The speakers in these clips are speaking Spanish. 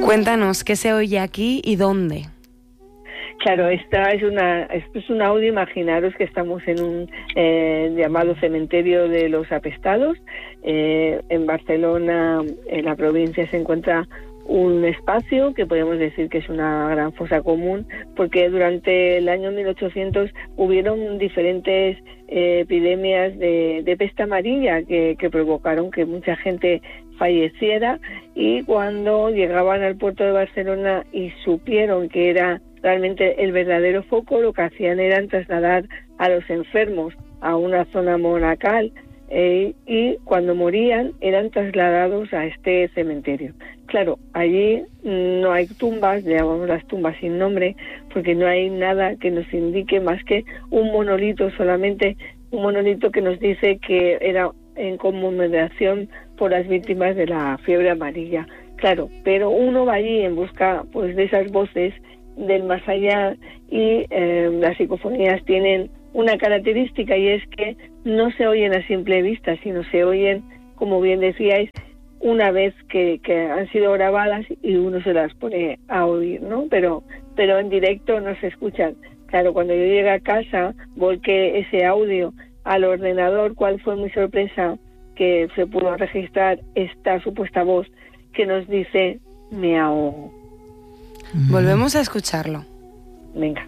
Cuéntanos, ¿qué se oye aquí y dónde? Claro, esto es un audio. Imaginaros que estamos en un llamado cementerio de los apestados. En Barcelona, en la provincia, se encuentra un espacio que podemos decir que es una gran fosa común, porque durante el año 1800 hubieron diferentes epidemias de peste amarilla que provocaron que mucha gente falleciera, y cuando llegaban al puerto de Barcelona y supieron que era realmente el verdadero foco, lo que hacían era trasladar a los enfermos a una zona monacal, y cuando morían eran trasladados a este cementerio. Claro, allí no hay tumbas, le llamamos las tumbas sin nombre, porque no hay nada que nos indique más que un monolito, solamente un monolito que nos dice que era en conmemoración por las víctimas de la fiebre amarilla. Claro, pero uno va allí en busca pues de esas voces del más allá, y las psicofonías tienen una característica, y es que no se oyen a simple vista, sino se oyen, como bien decíais, una vez que han sido grabadas y uno se las pone a oír, ¿no? Pero en directo no se escuchan. Claro, cuando yo llegué a casa, volqué ese audio al ordenador. ¿Cuál fue mi sorpresa? Que se pudo registrar esta supuesta voz que nos dice: me ahogo. Volvemos a escucharlo. Venga.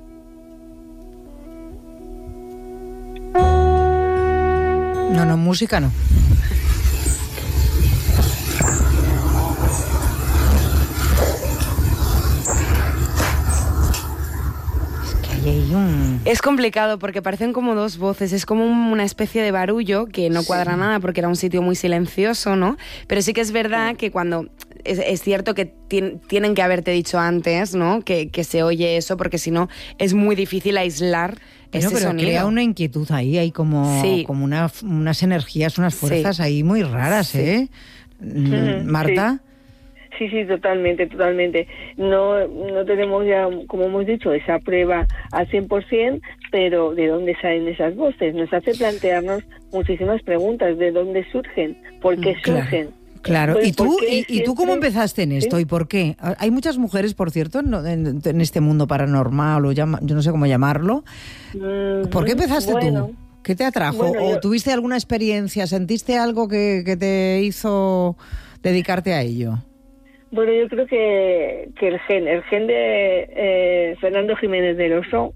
No, música no. Es complicado porque parecen como dos voces, es como una especie de barullo que no cuadra nada porque era un sitio muy silencioso, ¿no? Pero sí que es verdad que cuando... Es cierto que tienen que haberte dicho antes, ¿no? Que se oye eso, porque si no es muy difícil aislar ese pero sonido. Crea una inquietud ahí, hay como unas energías, unas fuerzas ahí muy raras, ¿eh? Marta. Sí, totalmente. No tenemos ya, como hemos dicho, esa prueba al 100%, pero ¿de dónde salen esas voces? Nos hace plantearnos muchísimas preguntas. ¿De dónde surgen? ¿Por qué surgen? Claro. Pues, ¿Y tú cómo empezaste en esto? ¿Sí? ¿Y por qué? Hay muchas mujeres, por cierto, en este mundo paranormal, o yo no sé cómo llamarlo. ¿Por qué empezaste tú? ¿Qué te atrajo? ¿O tuviste alguna experiencia? ¿Sentiste algo que te hizo dedicarte a ello? Bueno, yo creo que el gen de Fernando Jiménez del Oso,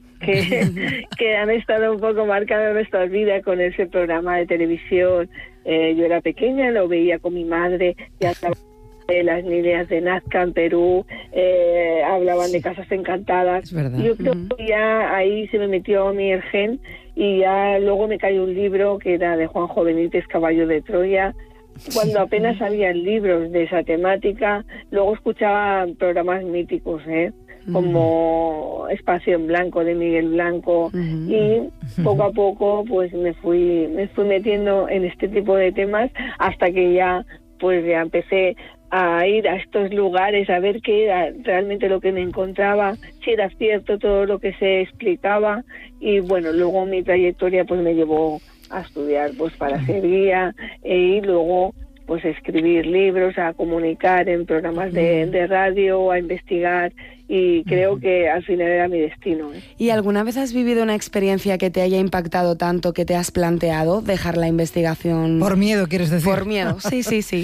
que han estado un poco marcando nuestra vida con ese programa de televisión. Yo era pequeña, lo veía con mi madre, ya hablaba de las niñas de Nazca en Perú, hablaban de casas encantadas. Es verdad. Yo creo que ya ahí se me metió a mí el gen, y ya luego me cayó un libro que era de Juanjo Benítez, Caballo de Troya. Cuando apenas había libros de esa temática, luego escuchaba programas míticos, como Espacio en Blanco de Miguel Blanco, y poco a poco pues me fui metiendo en este tipo de temas, hasta que ya empecé a ir a estos lugares a ver qué era realmente lo que me encontraba, si era cierto todo lo que se explicaba. Y bueno, luego mi trayectoria pues me llevó a estudiar pues para ser guía, y luego pues escribir libros, a comunicar en programas de radio, a investigar, y creo que al final era mi destino. ¿Y alguna vez has vivido una experiencia que te haya impactado tanto que te has planteado dejar la investigación? Por miedo, ¿quieres decir? Por miedo, sí.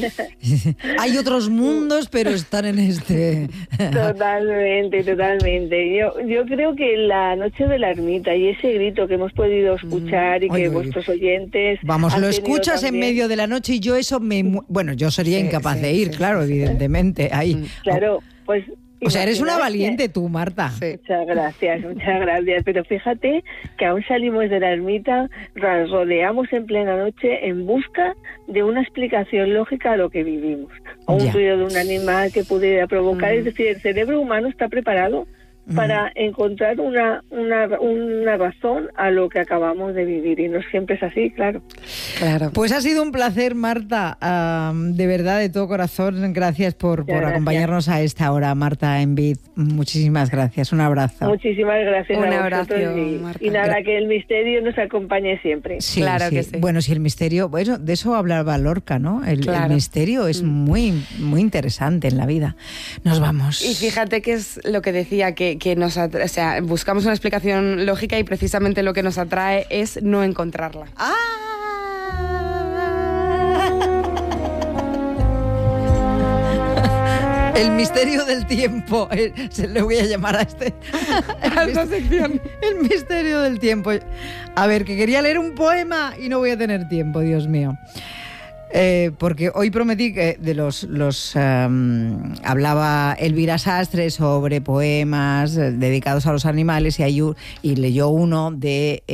Hay otros mundos, pero están en este... Totalmente. Yo creo que la noche de la ermita y ese grito que hemos podido escuchar y que vuestros oyentes... Vamos, lo escuchas también en medio de la noche, y yo eso Bueno, yo sería incapaz de ir, claro, evidentemente. Ahí. Claro, pues... O sea, eres una valiente tú, Marta. Sí. Muchas gracias. Pero fíjate que aún salimos de la ermita, rodeamos en plena noche en busca de una explicación lógica a lo que vivimos. A un ruido de un animal que pudiera provocar. Es decir, el cerebro humano está preparado para encontrar una razón a lo que acabamos de vivir, y no siempre es así, claro. Pues ha sido un placer, Marta, de verdad, de todo corazón. Gracias por acompañarnos a esta hora, Marta Envid. Muchísimas gracias, un abrazo. Muchísimas gracias. Un abrazo, y nada, que el misterio nos acompañe siempre. Sí, claro que sí. Bueno, si el misterio, bueno, de eso hablaba Lorca, ¿no? El misterio es muy, muy interesante en la vida. Nos vamos. Y fíjate que es lo que decía, que nos buscamos una explicación lógica y precisamente lo que nos atrae es no encontrarla. El misterio del tiempo. Se le voy a llamar a esta sección. El misterio del tiempo. A ver, que quería leer un poema y no voy a tener tiempo, Dios mío. Porque hoy prometí que hablaba Elvira Sastre sobre poemas dedicados a los animales y leyó uno de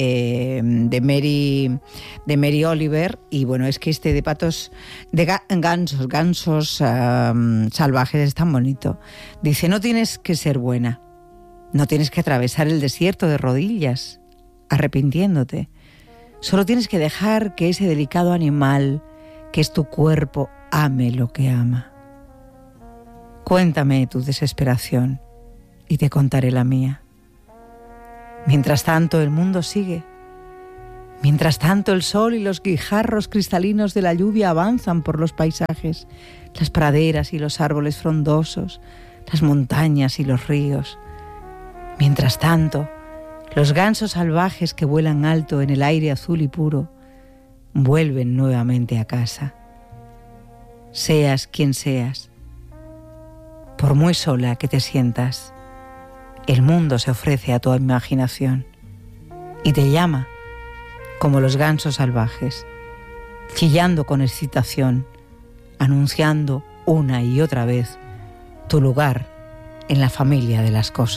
Mary Oliver, y bueno, es que este de patos, de gansos salvajes es tan bonito. Dice: no tienes que ser buena, no tienes que atravesar el desierto de rodillas arrepintiéndote, solo tienes que dejar que ese delicado animal que es tu cuerpo ame lo que ama. Cuéntame tu desesperación y te contaré la mía. Mientras tanto el mundo sigue. Mientras tanto el sol y los guijarros cristalinos de la lluvia avanzan por los paisajes, las praderas y los árboles frondosos, las montañas y los ríos. Mientras tanto, los gansos salvajes que vuelan alto en el aire azul y puro vuelven nuevamente a casa. Seas quien seas, por muy sola que te sientas, el mundo se ofrece a tu imaginación y te llama como los gansos salvajes, chillando con excitación, anunciando una y otra vez tu lugar en la familia de las cosas.